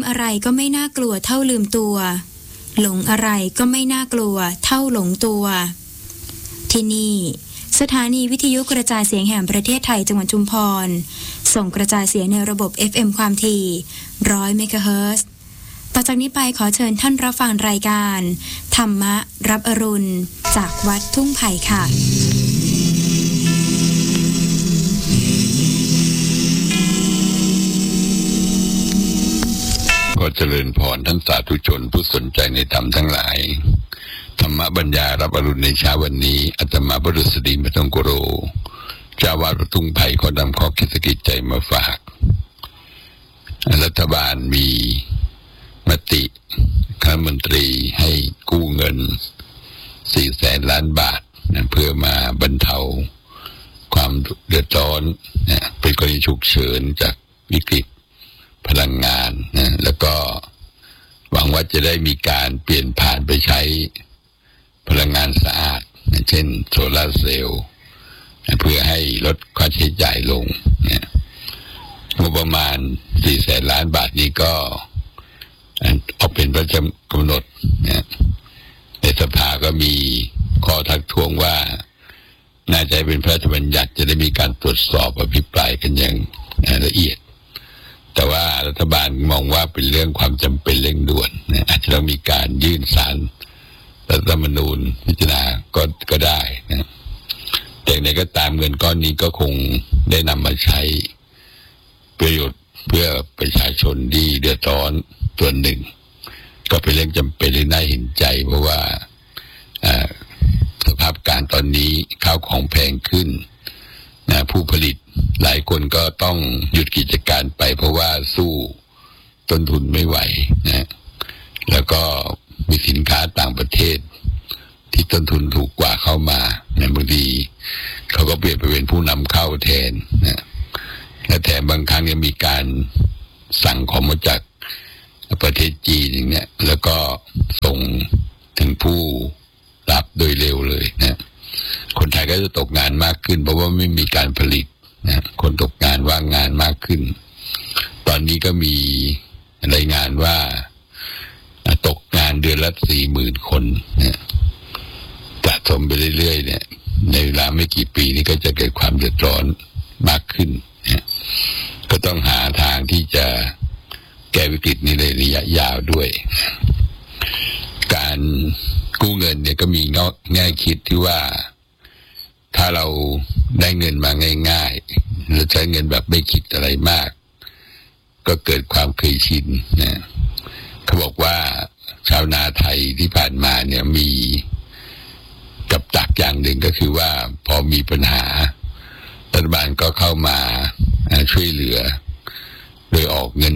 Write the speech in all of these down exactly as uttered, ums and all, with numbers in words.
อะไรก็ไม่น่ากลัวเท่าลืมตัวหลงอะไรก็ไม่น่ากลัวเท่าหลงตัวที่นี่สถานีวิทยุกระจายเสียงแห่งประเทศไทยจังหวัดชุมพรส่งกระจายเสียงในระบบ เอฟ เอ็ม ความถี่หนึ่งร้อยเมกะเฮิรตซ์ต่อจากนี้ไปขอเชิญท่านรับฟังรายการธรรมะรับอรุณจากวัดทุ่งไผ่ค่ะขอเจริญพรท่านสาธุชนผู้สนใจในธรรมทั้งหลายธรรมบรรยายรับอรุณในเช้าวันนี้อาตมาบรุษฎีไม่ต้องโกโรเจ้าวาดทุ่งไผ่ขอนำข้อคิดสกิจใจมาฝากรัฐบาลมีมติคณะมนตรีให้กู้เงินสี่แสนล้านบาทนะเพื่อมาบรรเทาความเดือดร้อนนะเป็นกรณีฉุกเฉินจากวิกฤตพลังงานนะแล้วก็หวังว่าจะได้มีการเปลี่ยนผ่านไปใช้พลังงานสะอาดนะเช่นโซลาร์เซลล์นะเพื่อให้ลดค่าใช้จ่ายลงนะงบประมาณสี่แสนล้านบาทนี้ก็ออกเป็นพระราชกำหนดนะในสภาก็มีข้อทักท้วงว่าน่าจะเป็นพระราชบัญญัติจะได้มีการตรวจสอบอภิปรายกันอย่างละเอียดแต่ว่ารัฐบาลมองว่าเป็นเรื่องความจำเป็นเร่งด่วนนะอาจจะต้องมีการยื่นศาลรัฐธรรมนูญพิจารณาก็ก็ได้นะแต่ในก็ตามเงินก้อนนี้ก็คงได้นำมาใช้ประโยชน์เพื่อประชาชนที่เดือดร้อนส่วนหนึ่งก็เป็นเรื่องจำเป็นที่น่าเห็นใจเพราะว่าสภาพการตอนนี้ข้าวของแพงขึ้นนะผู้ผลิตหลายคนก็ต้องหยุดกิจการไปเพราะว่าสู้ต้นทุนไม่ไหวนะแล้วก็มีสินค้าต่างประเทศที่ต้นทุนถูกกว่าเข้ามานะบางทีเขาก็เปลี่ยนไปเป็นผู้นำเข้าแทนนะและแถมบางครั้งยังมีการสั่งของมาจากประเทศจีนอย่างเนี้ยแล้วก็ส่งถึงผู้รับโดยเร็วเลยนะคนไทยก็จะตกงานมากขึ้นเพราะว่าไม่มีการผลิตนะคนตกงานว่างงานมากขึ้นตอนนี้ก็มีรายงานว่าตกงานเดือนละสี่หมื่นคนนะสะสมไปเรื่อยๆเนี่ยในเวลาไม่กี่ปีนี้ก็จะเกิดความเดือดร้อนมากขึ้นนะก็ต้องหาทางที่จะแก้วิกฤตนี้ในระยะยาวด้วยการกู้เงินเนี่ยก็มีแง่คิดที่ว่าถ้าเราได้เงินมาง่ายๆเราใช้เงินแบบไม่คิดอะไรมากก็เกิดความเคยชินนะเขาบอกว่าชาวนาไทยที่ผ่านมาเนี่ยมีกับดักอย่างหนึ่งก็คือว่าพอมีปัญหารัฐบาลก็เข้ามาช่วยเหลือโดยออกเงิน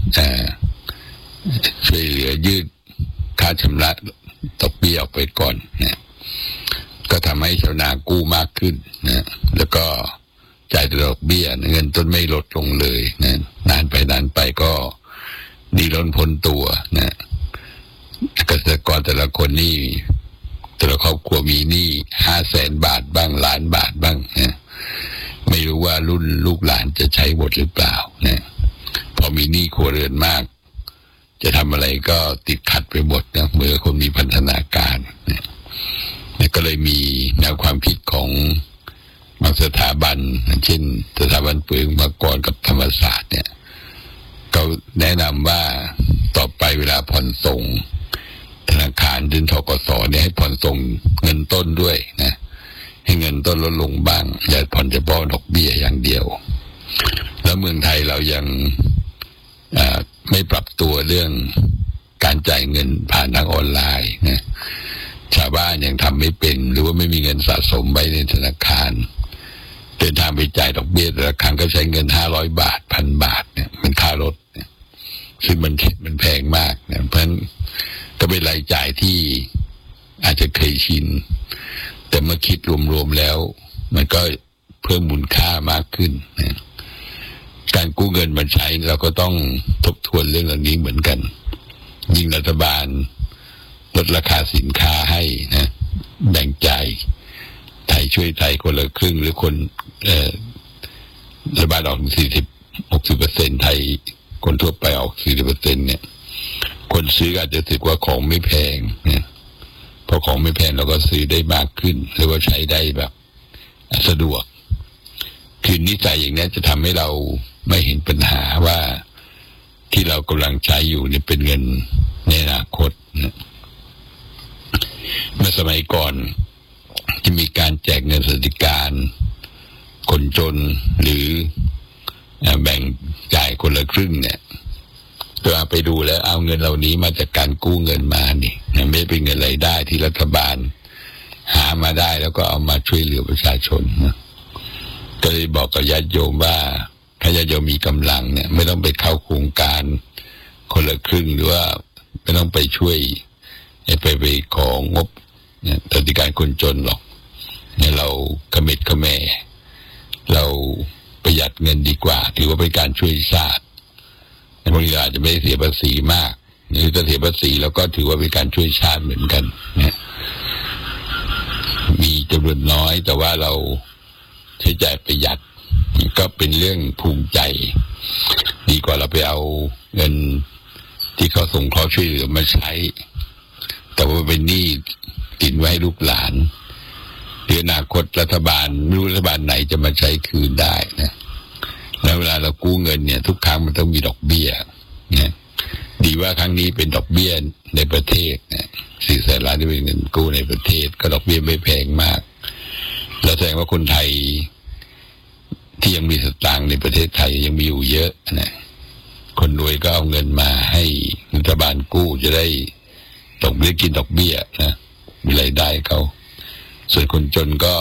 ช่วยเหลือยืดค่าชำระดอกเบี้ยออกไปก่อนนะก็ทำให้ชาวนากู้มากขึ้นนะแล้วก็จ่ายดอกเบี้ยเงินต้นไม่ลดลงเลยนะนานไปนานไปก็หนี้ล้นพ้นตัวนะเกษตรกรแต่ละคนนี่แต่ละครอบครัวมีหนี้ห้าแสนบาทบ้างล้านบาทบ้างนะไม่รู้ว่ารุ่นลูกหลานจะใช้หมดหรือเปล่านะพอมีหนี้ครัวเรือนมากจะทำอะไรก็ติดขัดไปหมดนะเมื่อคนมีพันธนาการนะก็เลยมีแนวความคิดของบางสถาบันเช่นสถาบันปืนมากรกับธรรมศาสตร์เนี่ยก็แนะนำว่าต่อไปเวลาผ่อนส่งธนาคารดินธกสเนี่ยให้ผ่อนส่งเงินต้นด้วยนะให้เงินต้นลดลงบ้างอย่าผ่อนเฉพาะดอกเบี้ยอย่างเดียวแล้วเมืองไทยเรายังไม่ปรับตัวเรื่องการจ่ายเงินผ่านทางออนไลน์นะชาวบ้านยังทำไม่เป็นหรือว่าไม่มีเงินสะสมไว้ในธนาคารเดินทางไปจ่ายดอกเบี้ยแต่ละครั้งก็ใช้เงินห้าร้อยบาทพันบาทเนี่ยมันค่ารถเนี่ยซึ่งมันมันแพงมากนะเพราะฉะนั้นก็เป็นรายจ่ายที่อาจจะเคยชินแต่เมื่อคิดรวมๆแล้วมันก็เพิ่มมูลค่ามากขึ้นนะการกู้เงินมาใช้เราก็ต้องทบทวนเรื่องเหล่านี้เหมือนกันยิ่งรัฐบาลลดราคาสินค้าให้นะแบ่งจ่ายไทยช่วยไทยคนละครึ่งหรือคนเอ่อรัฐบาลออกสี่สิบหกสิบเปอร์เซ็นต์ไทยคนทั่วไปออก สี่สิบเปอร์เซ็นต์ เนี่ยคนซื้ออาจจะรู้สึกว่าของไม่แพงเนี่ยพอของไม่แพงเราก็ซื้อได้มากขึ้นหรือว่าใช้ได้แบบสะดวกคือนิสัยอย่างนี้จะทำให้เราไม่เห็นปัญหาว่าที่เรากำลังใช้อยู่เนี่ยเป็นเงินในอนาคตนะเมื่อสมัยก่อนจะมีการแจกเงินสวัสดิการคนจนหรือแบ่งจ่ายคนละครึ่งเนี่ยตัวไปดูแล้วเอาเงินเหล่านี้มาจากการกู้เงินมานี่ไม่เป็นเงินรายได้ที่รัฐบาลหามาได้แล้วก็เอามาช่วยเหลือประชาชนนะก็เลยบอกกับญาติโยมว่าถ้าญาติโยมมีกำลังเนี่ยไม่ต้องไปเข้าโครงการคนละครึ่งหรือว่าไม่ต้องไปช่วยไปไปของงบเนี่ยสวัสดิการคนจนหรอกเนี่ยเรากระเม็ดกระแม่เราประหยัดเงินดีกว่าถือว่าเป็นการช่วยชาติในบางทีเราอาจจะไม่เสียภาษีมากหรือถ้าเสียภาษีแล้วก็ถือว่าเป็นการช่วยชาติเหมือนกันเนี่ยมีจำนวนน้อยแต่ว่าเราใช้จ่ายประหยัดก็เป็นเรื่องภูมิใจดีกว่าเราไปเอาเงินที่เขาส่งเขาช่วยเหลือมาใช้แต่ว่าเป็นหนี้ติดไว้ให้ลูกหลานหรืออนาคตรัฐบาลไม่รู้รัฐบาลไหนจะมาใช้คืนได้นะแล้วเวลาเรากู้เงินเนี่ยทุกครั้งมันต้องมีดอกเบี้ยนะดีว่าครั้งนี้เป็นดอกเบี้ยในประเทศนะสี่แสนล้านที่เป็นเงินกู้ในประเทศก็ดอกเบี้ยไม่แพงมากแล้วแสดงว่าคนไทยที่ยังมีสตางค์ในประเทศไทยยังมีอยู่เยอะนะคนรวยก็เอาเงินมาให้รัฐบาลกู้จะได้ตกได้กินดอกเบี้ยนะมีรายได้เขาส่วนคนจนก็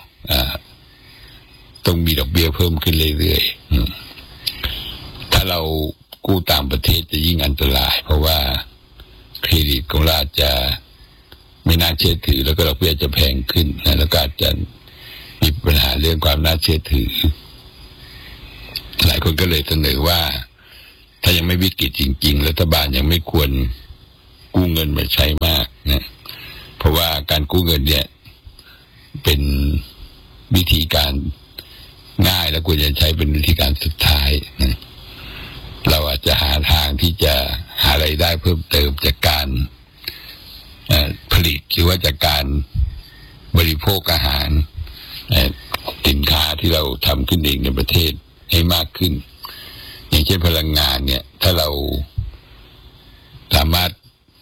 ต้องมีดอกเบี้ยเพิ่มขึ้นเรื่อยๆถ้าเรากู้ต่างประเทศจะยิ่งอันตรายเพราะว่าเครดิตของเราจะไม่น่าเชื่อถือแล้วก็ดอกเบี้ยจะแพงขึ้นนะแล้วก็อาจจะมีปัญหาเรื่องความน่าเชื่อถือหลายคนก็เลยเสนอว่าถ้ายังไม่วิกฤตจริงๆรัฐบาลยังไม่ควรกู้เงินมาใช้มากนะเพราะว่าการกู้เงินเนี่ยเป็นวิธีการง่ายและควรจะใช้เป็นวิธีการสุดท้ายนะเราอาจจะหาทางที่จะหารายได้เพิ่มเติมจากการผลิตหรือว่าจากการบริโภคอาหารสินค้าที่เราทำขึ้นเองในประเทศให้มากขึ้นอย่างเช่นพลังงานเนี่ยถ้าเราสามารถ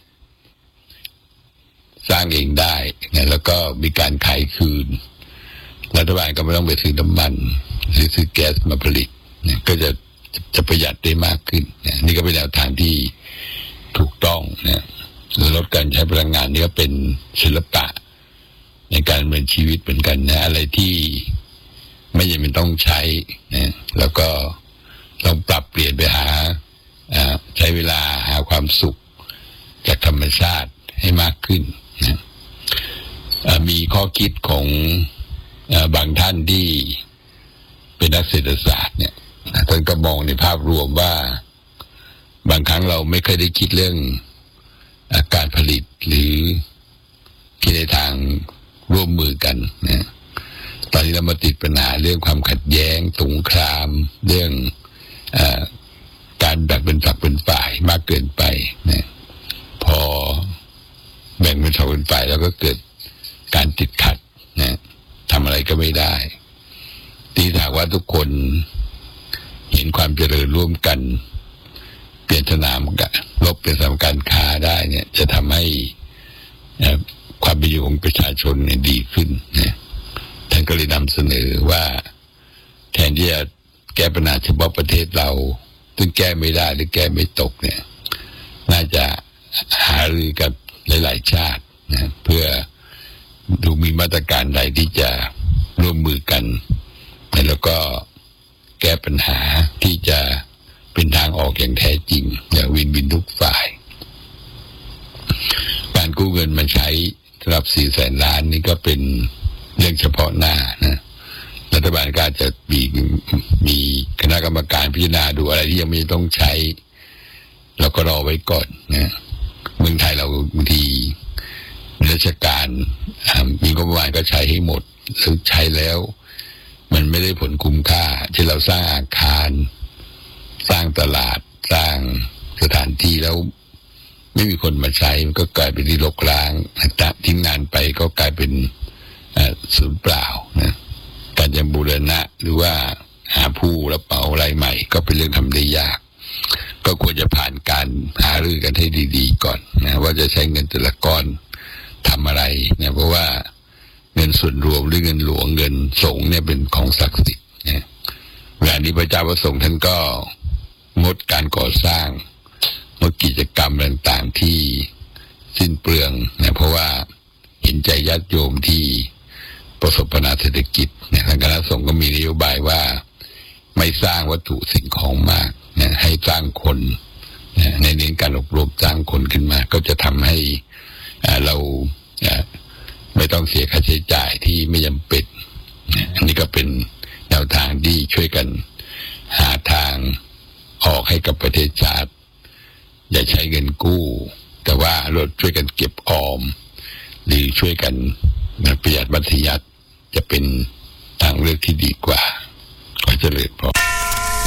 สร้างเองได้เนี่ยแล้วก็มีการขายคืนรัฐบาลก็ไม่ต้องไปซื้อน้ำมันหรือซื้อแก๊สมาผลิตเนี่ยก็จะจะประหยัดได้มากขึ้นเนี่ยนี่ก็เป็นแนวทางที่ถูกต้องเนี่ยลดการใช้พลังงานนี่ก็เป็นศิลปะในการดำเนินชีวิตเหมือนกันนะอะไรที่ไม่จำเป็นต้องใช้นะแล้วก็ลองปรับเปลี่ยนไปหาใช้เวลาหาความสุขจากธรรมชาติให้มากขึ้นนะมีข้อคิดของบางท่านที่เป็นนักเศรษฐศาสตร์เนี่ยท่านก็มองในภาพรวมว่าบางครั้งเราไม่เคยได้คิดเรื่องการผลิตหรือคิดในทางร่วมมือกันนะตอนนี้เรามาติดปัญหาเรื่องความขัดแย้งสงครามเรื่องเอ่อการแบ่งเป็นฝักเป็นฝ่ายมากเกินไปนะพอแบ่งเป็นฝักเป็นฝ่ายแล้วก็เกิดการติดขัดนะทำอะไรก็ไม่ได้ที่ถามว่าทุกคนเห็นความเจริญร่วมกันเปลี่ยนสนามรบเป็นสนามการค้าได้เนี่ยจะทำให้ความเป็นอยู่ของประชาชนเนี่ยดีขึ้นนะท่านก็เลยนำเสนอว่าแทนที่จะแก้ปัญหาเฉพาะประเทศเราซึ่งแก้ไม่ได้หรือแก้ไม่ตกเนี่ยน่าจะหารือกับหลายๆชาตินะเพื่อดูมีมาตรการใดที่จะร่วมมือกันแล้วก็แก้ปัญหาที่จะเป็นทางออกอย่างแท้จริงอย่างวินวินทุกฝ่ายการกู้เงินมาใช้สำหรับสี่แสนล้านนี่ก็เป็นเรื่องเฉพาะหน้านะรัฐบาลก็จะมีมีคณะกรรมการพิจารณาดูอะไรที่ยังไม่ต้องใช้เราก็รอไว้ก่อนนะเมืองไทยเราบางทีราชการมีงบประมาณก็ใช้ให้หมดซึ่งใช้แล้วมันไม่ได้ผลคุ้มค่าที่เราสร้างอาคารสร้างตลาดสร้างสถานที่แล้วไม่มีคนมาใช้มันก็กลายเป็นที่รกร้างนะทิ้งงานไปก็กลายเป็นศูนย์เปล่านะการจะบูรณะหรือว่าหาผู้รับเหมารายใหม่ก็เป็นเรื่องทำได้ยากก็ควรจะผ่านการหารือกันให้ดีๆก่อนนะว่าจะใช้เงินแต่ละก้อนทำอะไรนะเพราะว่าเงินส่วนรวมหรือเงินหลวงเงินสงฆ์เนี่ยเป็นของศักดิ์สิทธิ์นะเวลานี้พระเจ้าประสงค์ท่านก็งดการก่อสร้างงดกิจกรรมต่างๆที่สิ้นเปลืองนะเพราะว่าเห็นใจญาติโยมที่ประสบปัญหาเศรษฐกิจนะทางคณะสงฆ์ก็มีนโยบายว่าไม่สร้างวัตถุสิ่งของมากนะให้สร้างคนนะในเน้นการอบรมสร้างคนขึ้นมาก็จะทำให้เราไม่ต้องเสียค่าใช้จ่ายที่ไม่จำเป็นนะอันนี้ก็เป็นแนวทางที่ช่วยกันหาทางออกให้กับประเทศชาติอย่าใช้เงินกู้แต่ว่าเราช่วยกันเก็บออมหรือช่วยกันประหยัดมัธยัสถ์จะเป็นทางเลือกที่ดีกว่าขอเจริญพร